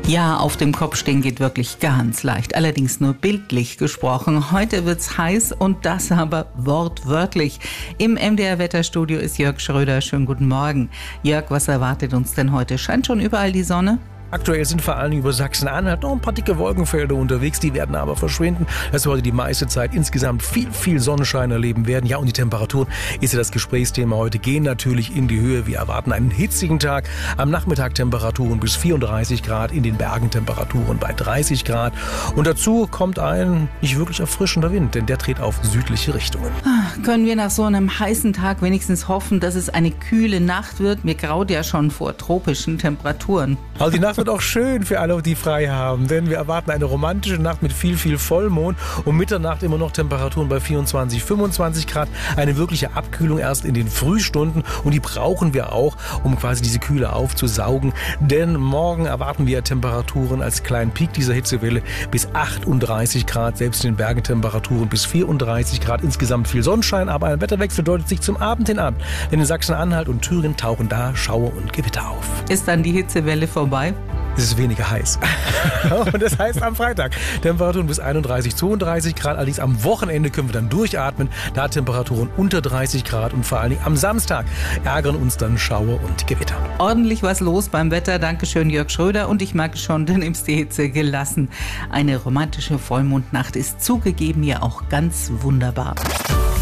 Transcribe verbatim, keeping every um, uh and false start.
Ja, auf dem Kopf stehen geht wirklich ganz leicht, allerdings nur bildlich gesprochen. Heute wird's heiß und das aber wortwörtlich. Im M D R-Wetterstudio ist Jörg Schröder. Schönen guten Morgen. Jörg, was erwartet uns denn heute? Scheint schon überall die Sonne? Aktuell sind vor allem über Sachsen-Anhalt noch ein paar dicke Wolkenfelder unterwegs, die werden aber verschwinden, dass wir heute die meiste Zeit insgesamt viel, viel Sonnenschein erleben werden. Ja, und die Temperaturen ist ja das Gesprächsthema heute, gehen natürlich in die Höhe. Wir erwarten einen hitzigen Tag, am Nachmittag Temperaturen bis vierunddreißig Grad, in den Bergen Temperaturen bei dreißig Grad. Und dazu kommt ein nicht wirklich erfrischender Wind, denn der dreht auf südliche Richtungen. Können wir nach so einem heißen Tag wenigstens hoffen, dass es eine kühle Nacht wird? Mir graut ja schon vor tropischen Temperaturen. Also die Nacht wird auch schön für alle, die frei haben, denn wir erwarten eine romantische Nacht mit viel, viel Vollmond. Um Mitternacht immer noch Temperaturen bei vierundzwanzig, fünfundzwanzig Grad. Eine wirkliche Abkühlung erst in den Frühstunden und die brauchen wir auch, um quasi diese Kühle aufzusaugen. Denn morgen erwarten wir Temperaturen als kleinen Peak dieser Hitzewelle bis achtunddreißig Grad, selbst in den Bergen Temperaturen bis vierunddreißig Grad. Insgesamt viel Sonnenschein, aber ein Wetterwechsel deutet sich zum Abend hin an. Denn in Sachsen-Anhalt und Thüringen tauchen da Schauer und Gewitter auf. Ist dann die Hitzewelle vorbei? Es ist weniger heiß. Und das heißt am Freitag Temperaturen bis einunddreißig, zweiunddreißig Grad. Allerdings am Wochenende können wir dann durchatmen. Da Temperaturen unter dreißig Grad und vor allen Dingen am Samstag ärgern uns dann Schauer und Gewitter. Ordentlich was los beim Wetter. Dankeschön, Jörg Schröder. Und ich merke schon, du nimmst die Hitze gelassen. Eine romantische Vollmondnacht ist zugegeben ja auch ganz wunderbar.